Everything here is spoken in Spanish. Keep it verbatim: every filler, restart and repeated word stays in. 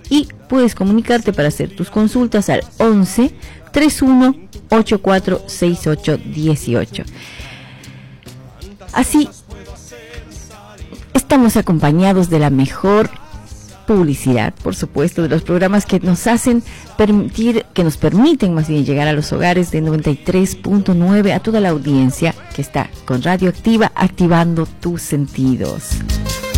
y puedes comunicarte para hacer tus consultas al once, treinta y uno, ochenta y cuatro, sesenta y ocho, dieciocho. Así, estamos acompañados de la mejor publicidad, por supuesto, de los programas que nos hacen permitir, que nos permiten más bien llegar a los hogares de noventa y tres punto nueve, a toda la audiencia que está con Radioactiva, activando tus sentidos.